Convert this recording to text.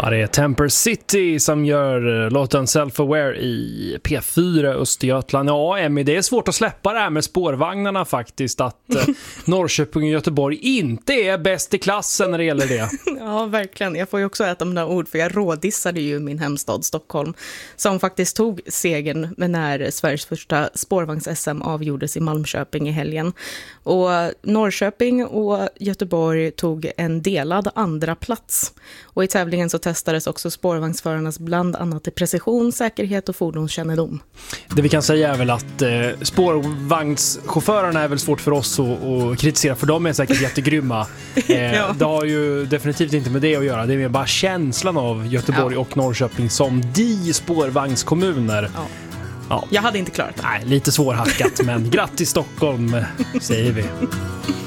Ja, det är Temper City som gör låten Self-Aware i P4 Östergötland. Ja, Emmy, det är svårt att släppa det här med spårvagnarna faktiskt, att Norrköping och Göteborg inte är bäst i klassen när det gäller det. Ja, verkligen. Jag får ju också äta mina ord, för jag rådissade ju min hemstad Stockholm, som faktiskt tog segern när Sveriges första spårvagns-SM avgjordes i Malmköping i helgen. Och Norrköping och Göteborg tog en delad andra plats. Och i tävlingen så testades också spårvagnsförarnas bland annat i precision, säkerhet och fordonskännedom. Det vi kan säga är väl att spårvagnschaufförerna är väl svårt för oss att kritisera, för de är säkert jättegrymma. Ja. Det har ju definitivt inte med det att göra. Det är mer bara känslan av Göteborg och Norrköping som de spårvagnskommuner. Ja. Ja. Jag hade inte klarat det. Nej, lite svårhackat, men grattis Stockholm, säger vi.